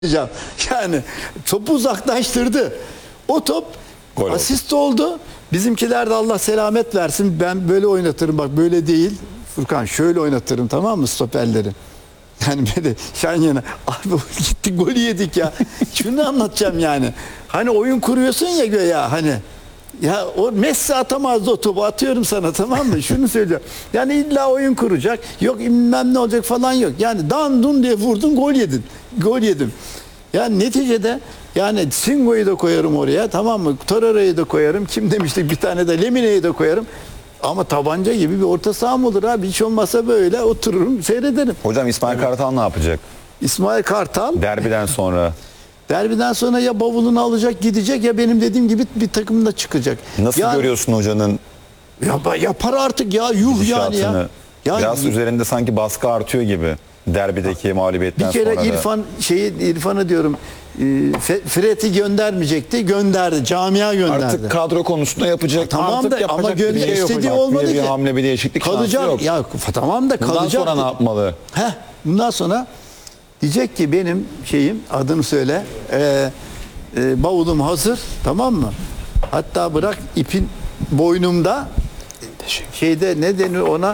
diyeceğim. Yani topu uzaklaştırdı. O top Gol asist oldu. Bizimkiler de Allah selamet versin. Ben böyle oynatırım, bak böyle değil. Furkan şöyle oynatırım, tamam mı, stoperleri? Yani böyle yan yana. Abi gittik golü yedik ya. Şunu anlatacağım yani. Hani oyun kuruyorsun ya göya hani. Ya o Messi atamazdı o topu, atıyorum sana, tamam mı? Şunu söylüyorum. Yani illa oyun kuracak. Yok bilmem ne olacak falan yok. Yani dan dun diye vurdun, gol yedin. Gol yedim. Yani neticede yani Singo'yu da koyarım oraya, tamam mı? Torreira'yı da koyarım. Kim demiştik, bir tane de Lemine'yi de koyarım. Ama tabanca gibi bir orta saham olur abi. Hiç olmazsa böyle otururum seyrederim. Hocam İsmail Kartal ne yapacak? İsmail Kartal Derbiden sonra. derbiden sonra ya bavulunu alacak gidecek ya benim dediğim gibi bir takımda çıkacak. Nasıl Ya, görüyorsun hocanın yapar artık ya, yuh yani ya. gidişatını? Ya Biraz üzerinde sanki baskı artıyor gibi. Derbideki mağlubiyetten bir kere sonra İrfan'ı diyorum, Fred'i göndermeyecekti. Gönderdi. Camia gönderdi. artık kadro konusunda yapacak. Tamam Artık da yapacak ama bir şey istediği yok. olmadı Bir ki. hamle, bir değişiklik şansı Kalacak. yok. Ya tamam da Bundan kalacak. sonra ne yapmalı? Bundan sonra diyecek ki benim şeyim, adını söyle, bavulum hazır, tamam mı? Hatta bırak ipin boynumda, şeyde ne denir ona,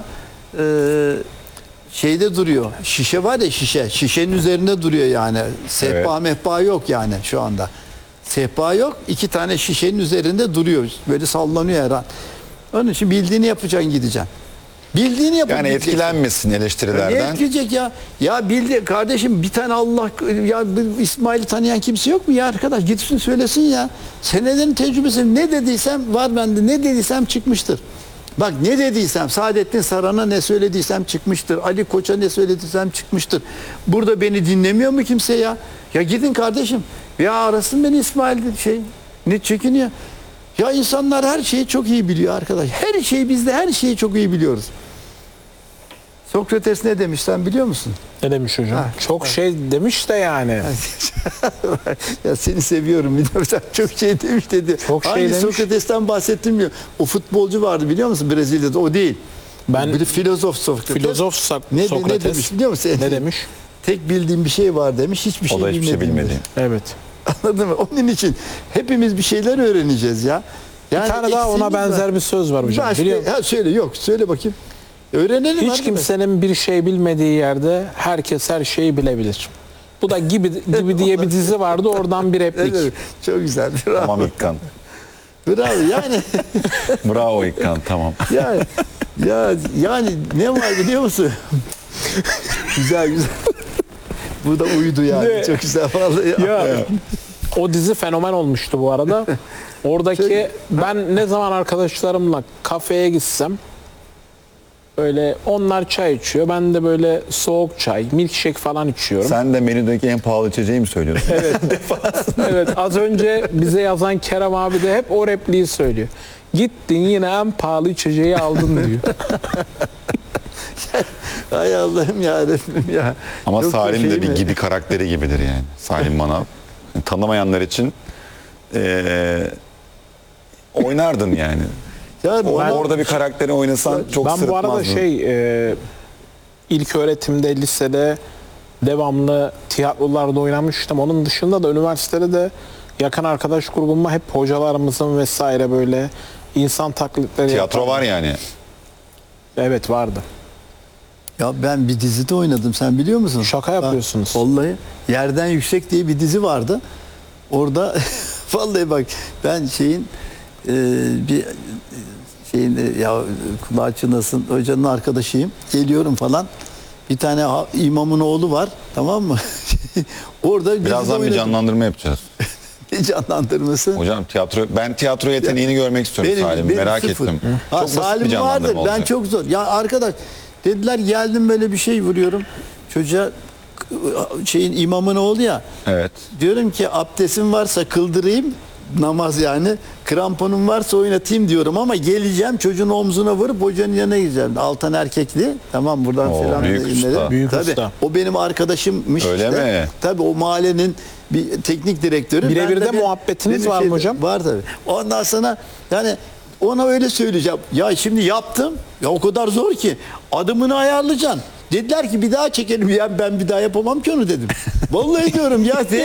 şeyde duruyor. Şişe var ya, şişe. Şişenin üzerinde duruyor yani. Sehpa mehpa yok yani şu anda. Sehpa yok. 2 tane şişenin üzerinde duruyor. Böyle sallanıyor her an. Onun için bildiğini yapacaksın, gideceksin. Bildiğini yapıp Yani gideceksin. etkilenmesin Ne eleştirilerden. etkileyecek ya? Ya bildi kardeşim, bir tane Allah ya, İsmail'i tanıyan kimse yok mu ya arkadaş? Gitsin söylesin ya. Senelerin tecrübesi, ne dediysem var bende. Ne dediysem çıkmıştır. Bak ne dediysem, Saadettin Saran'a ne söylediysem çıkmıştır. Ali Koç'a ne söylediysem çıkmıştır. Burada beni dinlemiyor mu kimse ya? Ya gidin kardeşim. Ya arasın beni İsmail ne çekiniyor? Ya insanlar her şeyi çok iyi biliyor arkadaş. Her şeyi, biz de her şeyi çok iyi biliyoruz. Sokrates ne demiş, sen biliyor musun? Ne demiş hocam? Çok şey demiş de yani. Ya seni seviyorum biliyorum, sen çok şey demiş dedi. Çok şey Hangi demiş. Sokrates'ten bahsettim. O futbolcu vardı biliyor musun Brezilya'da, o değil. Ben Bir filozof Sokrates. Ne Sokrates demiş biliyor musun? ne demiş? Tek bildiğim bir şey var demiş, hiçbir şey O da hiçbir şey bilmediğim bilmedi. Evet. Anladın mı? Onun için hepimiz bir şeyler öğreneceğiz ya. Yani Bir tane daha ona eksiğimiz benzer var. bir söz var hocam. Başka, Biliyor musun? söyle, yok söyle bakayım. Öğrenelim. Hiç hadi kimsenin bir şey bilmediği yerde herkes her şeyi bilebilir. Bu da gibi diye bir dizi vardı, oradan bir replik. Evet, çok güzel. Bravo. Tamam İkkan. Bravo. Yani Bravo İkkan, tamam. yani ne var biliyor musun? Güzel. Bu da uydu yani. Ne? Çok güzel vallahi. Ya, o dizi fenomen olmuştu bu arada. Oradaki ben ne zaman arkadaşlarımla kafeye gitsem böyle onlar çay içiyor. Ben de böyle soğuk çay, milkshake falan içiyorum. Sen de menüdeki en pahalı içeceği mi söylüyorsun? Evet, az önce bize yazan Kerem abi de hep o repliği söylüyor. Gittin yine en pahalı içeceği aldın diyor. Hay Allah'ım ya Rabbim ya. Ama Çok da Salim şey de bir mi? gibi karakteri gibidir yani. Salim Manav. Tanımayanlar için oynardın yani. Ya Orada bir karakteri oynasan çok Ben bu arada sırıtmazdın. ilk öğretimde, lisede devamlı tiyatrolarda oynamıştım. Onun dışında da üniversitede de yakın arkadaş grubumla hep hocalarımızın vesaire böyle insan taklitleri Tiyatro yapan- var yani. Evet, vardı. Ya ben bir dizide oynadım, sen biliyor musun? Şaka yapıyorsunuz. Vallahi Yerden Yüksek diye bir dizi vardı. Orada vallahi bak ben bir ya kulağı çınlasın, hocanın arkadaşıyım. Geliyorum falan. Bir tane imamın oğlu var, tamam mı? Orada bir Birazdan dizide bir oynadım. canlandırma yapacağız. Ne canlandırması? Hocam ben tiyatro yeteneğini görmek istiyorum Salim. Merak sıfır. ettim. Ha, Çok basit bir Salim vardır. canlandırma Ben olacak. çok zor. Ya arkadaş dediler, geldim böyle bir şey vuruyorum. Çocuğa, imamın oğlu ya. Evet. Diyorum ki abdestim varsa kıldırayım, namaz yani. Kramponum varsa oynatayım diyorum ama geleceğim, çocuğun omzuna vurup hocanın yanına gideceğim. Altan Erkekli. Tamam, buradan Oo, selam büyük vereyim usta. dedim. Büyük Tabii, usta. o benim arkadaşımmış. Öyle işte. mi? Tabii o mahallenin bir teknik direktörü. Birebir Ben de muhabbetiniz benim var mı hocam? Var tabii. Ondan sonra yani ona öyle söyleyeceğim. Ya şimdi yaptım. Ya o kadar zor ki. Adımını ayarlayacaksın. Dediler ki bir daha çekelim ya, ben bir daha yapamam ki onu dedim. Vallahi diyorum ya.